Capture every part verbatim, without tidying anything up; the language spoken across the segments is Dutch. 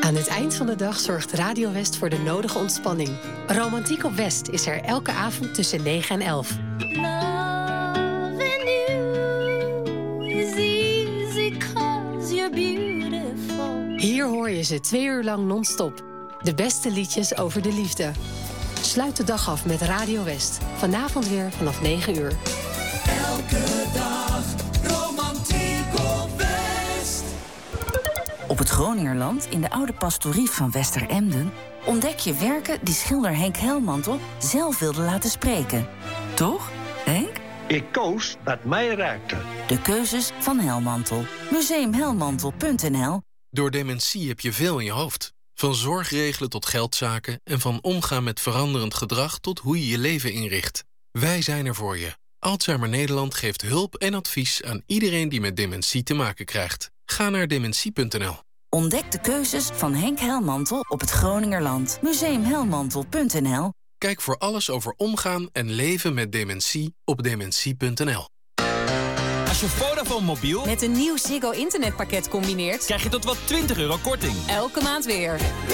Aan het eind van de dag zorgt Radio West voor de nodige ontspanning. Romantiek op West is er elke avond tussen negen en elf. Hier hoor je ze twee uur lang non-stop. De beste liedjes over de liefde. Sluit de dag af met Radio West. Vanavond weer vanaf negen uur. Elke dag romantiek op West. Op het Groningerland, in de oude pastorie van Westeremden, ontdek je werken die schilder Henk Helmantel zelf wilde laten spreken. Toch, Henk? Ik koos wat mij raakte. De keuzes van Helmantel. museum helmantel punt n l. Door dementie heb je veel in je hoofd. Van zorgregelen tot geldzaken en van omgaan met veranderend gedrag tot hoe je je leven inricht. Wij zijn er voor je. Alzheimer Nederland geeft hulp en advies aan iedereen die met dementie te maken krijgt. Ga naar dementie punt n l. Ontdek de keuzes van Henk Helmantel op het Groningerland. museum helmantel punt n l. Kijk voor alles over omgaan en leven met dementie op dementie punt n l. Als je Vodafone mobiel met een nieuw Ziggo internetpakket combineert, krijg je tot wel twintig euro korting. Elke maand weer.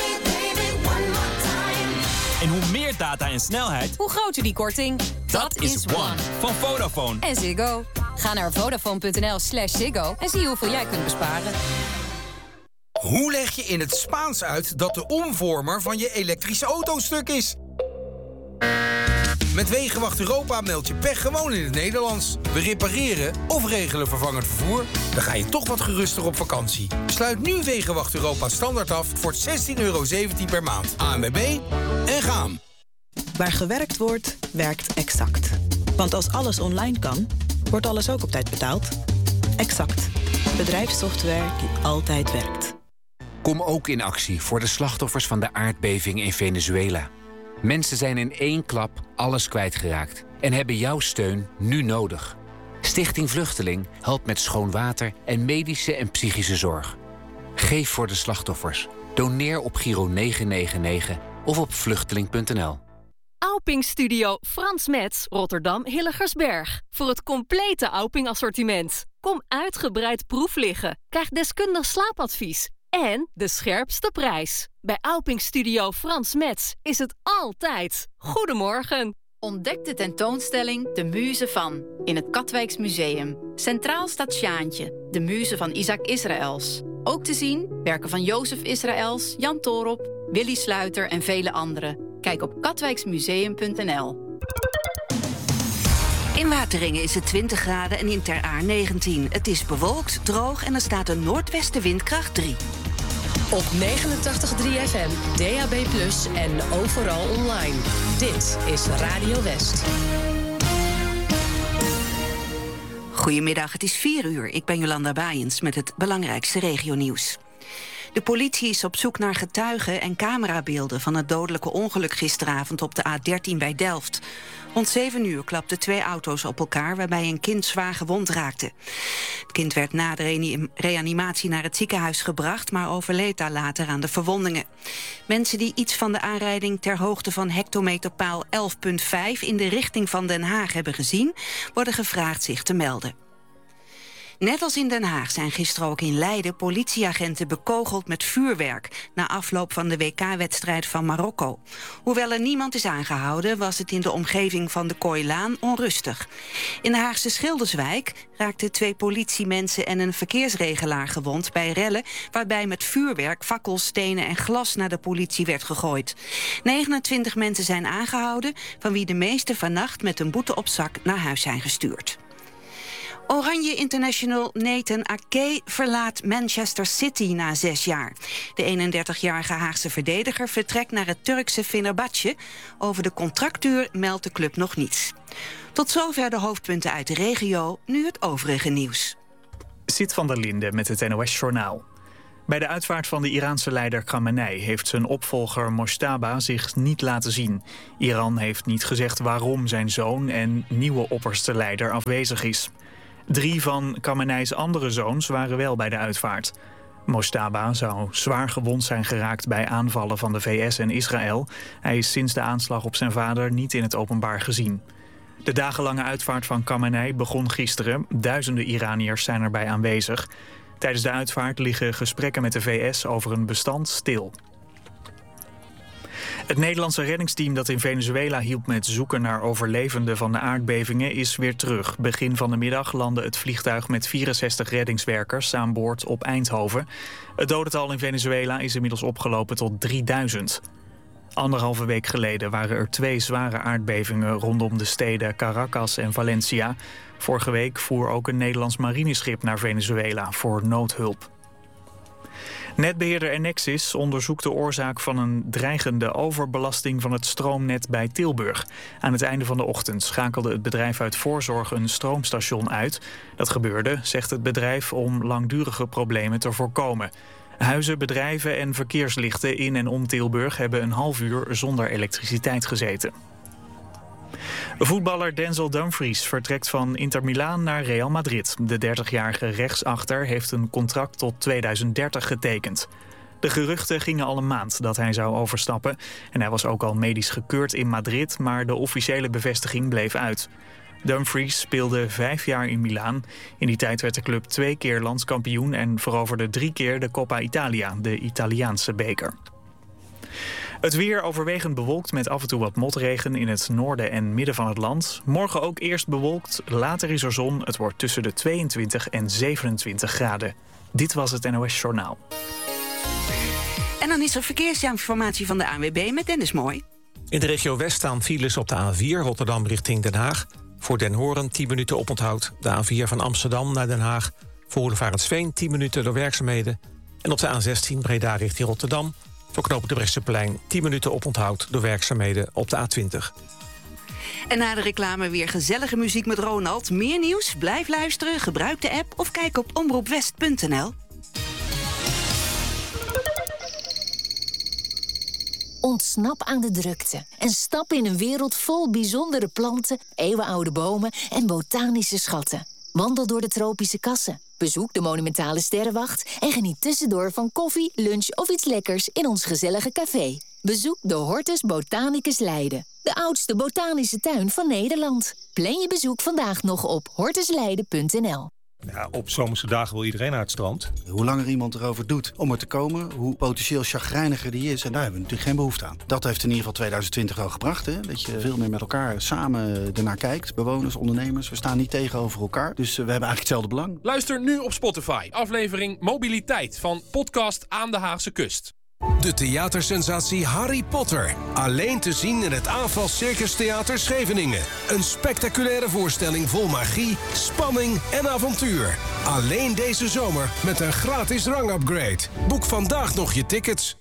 En hoe meer data en snelheid, hoe groter die korting. Dat, Dat is One van Vodafone. En Ziggo. Ga naar vodafone punt n l slash Ziggo en zie hoeveel jij kunt besparen. Hoe leg je in het Spaans uit dat de omvormer van je elektrische auto stuk is? Met Wegenwacht Europa meld je pech gewoon in het Nederlands. We repareren of regelen vervangend vervoer. Dan ga je toch wat geruster op vakantie. Sluit nu Wegenwacht Europa standaard af voor zestien euro zeventien per maand. A N W B en gaan. Waar gewerkt wordt, werkt Exact. Want als alles online kan, wordt alles ook op tijd betaald. Exact. Bedrijfssoftware die altijd werkt. Kom ook in actie voor de slachtoffers van de aardbeving in Venezuela. Mensen zijn in één klap alles kwijtgeraakt en hebben jouw steun nu nodig. Stichting Vluchteling helpt met schoon water en medische en psychische zorg. Geef voor de slachtoffers. Doneer op Giro negen negen negen of op vluchteling punt n l. Auping Studio Frans Metz, Rotterdam Hilligersberg. Voor het complete Auping assortiment. Kom uitgebreid proef liggen. Krijg deskundig slaapadvies. En de scherpste prijs. Bij Auping Studio Frans Metz is het altijd goedemorgen. Ontdek de tentoonstelling De Muze van in het Katwijks Museum. Centraal staat Sjaantje, de muze van Isaac Israëls. Ook te zien werken van Jozef Israëls, Jan Toorop, Willy Sluiter en vele anderen. Kijk op katwijksmuseum punt n l. In Wateringen is het twintig graden en in Ter Aar negentien. Het is bewolkt, droog en er staat een noordwestenwindkracht drie. Op negenentachtig komma drie F M, D A B plus, en overal online. Dit is Radio West. Goedemiddag, het is vier uur. Ik ben Jolanda Baaiens met het belangrijkste regionieuws. De politie is op zoek naar getuigen en camerabeelden van het dodelijke ongeluk gisteravond op de A dertien bij Delft. Rond zeven uur klapten twee auto's op elkaar waarbij een kind zwaar gewond raakte. Het kind werd na de reanimatie naar het ziekenhuis gebracht, maar overleed daar later aan de verwondingen. Mensen die iets van de aanrijding ter hoogte van hectometerpaal elf punt vijf in de richting van Den Haag hebben gezien, worden gevraagd zich te melden. Net als in Den Haag zijn gisteren ook in Leiden politieagenten bekogeld met vuurwerk na afloop van de W K-wedstrijd van Marokko. Hoewel er niemand is aangehouden, was het in de omgeving van de Kooilaan onrustig. In de Haagse Schilderswijk raakten twee politiemensen en een verkeersregelaar gewond bij rellen waarbij met vuurwerk, fakkels, stenen en glas naar de politie werd gegooid. negenentwintig mensen zijn aangehouden, van wie de meeste vannacht met een boete op zak naar huis zijn gestuurd. Oranje International Nathan Ake verlaat Manchester City na zes jaar. De eenendertigjarige Haagse verdediger vertrekt naar het Turkse Fenerbahçe. Over de contractduur meldt de club nog niets. Tot zover de hoofdpunten uit de regio, nu het overige nieuws. Sit van der Linde met het N O S-journaal. Bij de uitvaart van de Iraanse leider Khamenei heeft zijn opvolger Mojtaba zich niet laten zien. Iran heeft niet gezegd waarom zijn zoon en nieuwe opperste leider afwezig is. Drie van Khamenei's andere zoons waren wel bij de uitvaart. Mojtaba zou zwaar gewond zijn geraakt bij aanvallen van de V S en Israël. Hij is sinds de aanslag op zijn vader niet in het openbaar gezien. De dagenlange uitvaart van Khamenei begon gisteren. Duizenden Iraniërs zijn erbij aanwezig. Tijdens de uitvaart liggen gesprekken met de V S over een bestand stil. Het Nederlandse reddingsteam dat in Venezuela hielp met zoeken naar overlevenden van de aardbevingen is weer terug. Begin van de middag landde het vliegtuig met vierenzestig reddingswerkers aan boord op Eindhoven. Het dodental in Venezuela is inmiddels opgelopen tot drieduizend. Anderhalve week geleden waren er twee zware aardbevingen rondom de steden Caracas en Valencia. Vorige week voer ook een Nederlands marineschip naar Venezuela voor noodhulp. Netbeheerder Enexis onderzoekt de oorzaak van een dreigende overbelasting van het stroomnet bij Tilburg. Aan het einde van de ochtend schakelde het bedrijf uit voorzorg een stroomstation uit. Dat gebeurde, zegt het bedrijf, om langdurige problemen te voorkomen. Huizen, bedrijven en verkeerslichten in en om Tilburg hebben een half uur zonder elektriciteit gezeten. Voetballer Denzel Dumfries vertrekt van Inter Milaan naar Real Madrid. De dertigjarige rechtsachter heeft een contract tot tweeduizend dertig getekend. De geruchten gingen al een maand dat hij zou overstappen. En hij was ook al medisch gekeurd in Madrid, maar de officiële bevestiging bleef uit. Dumfries speelde vijf jaar in Milaan. In die tijd werd de club twee keer landskampioen en veroverde drie keer de Coppa Italia, de Italiaanse beker. Het weer overwegend bewolkt met af en toe wat motregen in het noorden en midden van het land. Morgen ook eerst bewolkt, later is er zon. Het wordt tussen de tweeëntwintig en zevenentwintig graden. Dit was het N O S Journaal. En dan is er verkeersinformatie van de A N W B met Dennis Mooi. In de regio West staan files op de A vier Rotterdam richting Den Haag. Voor Den Horen tien minuten oponthoud. De A vier van Amsterdam naar Den Haag. Voor Roelevarensveen tien minuten door werkzaamheden. En op de A zestien Breda richting Rotterdam. Voor knooppunt de Brechtseplein tien minuten oponthoud door werkzaamheden op de A twintig. En na de reclame weer gezellige muziek met Ronald. Meer nieuws? Blijf luisteren, gebruik de app of kijk op omroep west punt n l. Ontsnap aan de drukte en stap in een wereld vol bijzondere planten, eeuwenoude bomen en botanische schatten. Wandel door de tropische kassen, bezoek de monumentale sterrenwacht en geniet tussendoor van koffie, lunch of iets lekkers in ons gezellige café. Bezoek de Hortus Botanicus Leiden, de oudste botanische tuin van Nederland. Plan je bezoek vandaag nog op hortus leiden punt n l. Ja, op zomerse dagen wil iedereen naar het strand. Hoe langer iemand erover doet om er te komen, hoe potentieel chagrijniger die is. En daar hebben we natuurlijk geen behoefte aan. Dat heeft in ieder geval tweeduizend twintig al gebracht. Hè? Dat je veel meer met elkaar samen ernaar kijkt. Bewoners, ondernemers, we staan niet tegenover elkaar. Dus we hebben eigenlijk hetzelfde belang. Luister nu op Spotify. Aflevering Mobiliteit van Podcast aan de Haagse Kust. De theatersensatie Harry Potter. Alleen te zien in het Aanval Circus Theater Scheveningen. Een spectaculaire voorstelling vol magie, spanning en avontuur. Alleen deze zomer met een gratis rangupgrade. Boek vandaag nog je tickets.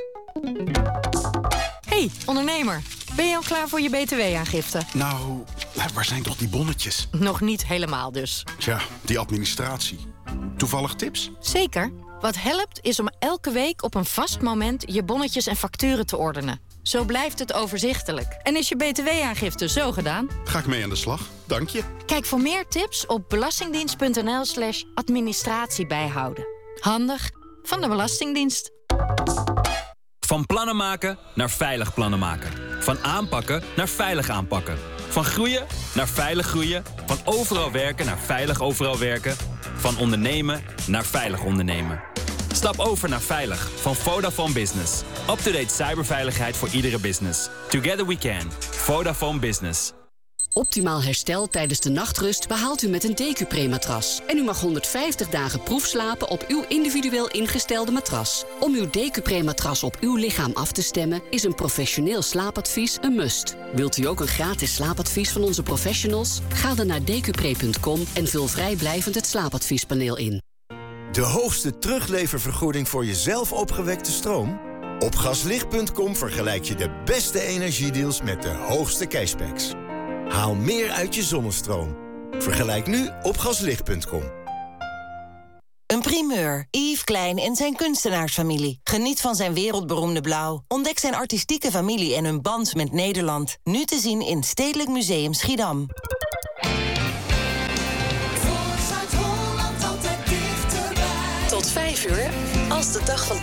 Hey, ondernemer. Ben je al klaar voor je B T W-aangifte? Nou, waar zijn toch die bonnetjes? Nog niet helemaal dus. Tja, die administratie. Toevallig tips? Zeker. Wat helpt is om elke week op een vast moment je bonnetjes en facturen te ordenen. Zo blijft het overzichtelijk. En is je B T W-aangifte zo gedaan? Ga ik mee aan de slag. Dank je. Kijk voor meer tips op belastingdienst punt n l slash administratie bijhouden. Handig van de Belastingdienst. Van plannen maken naar veilig plannen maken. Van aanpakken naar veilig aanpakken. Van groeien naar veilig groeien. Van overal werken naar veilig overal werken. Van ondernemen naar veilig ondernemen. Stap over naar veilig van Vodafone Business. Up-to-date cyberveiligheid voor iedere business. Together we can. Vodafone Business. Optimaal herstel tijdens de nachtrust behaalt u met een Decupre-matras. En u mag honderdvijftig dagen proefslapen op uw individueel ingestelde matras. Om uw Decupre-matras op uw lichaam af te stemmen is een professioneel slaapadvies een must. Wilt u ook een gratis slaapadvies van onze professionals? Ga dan naar decupre punt com en vul vrijblijvend het slaapadviespaneel in. De hoogste terugleververgoeding voor je zelf opgewekte stroom? Op gaslicht punt com vergelijk je de beste energiedeals met de hoogste cashbacks. Haal meer uit je zonnestroom. Vergelijk nu op gaslicht punt com. Een primeur. Yves Klein en zijn kunstenaarsfamilie. Geniet van zijn wereldberoemde blauw. Ontdek zijn artistieke familie en hun band met Nederland. Nu te zien in Stedelijk Museum Schiedam. Tot vijf uur, als de dag van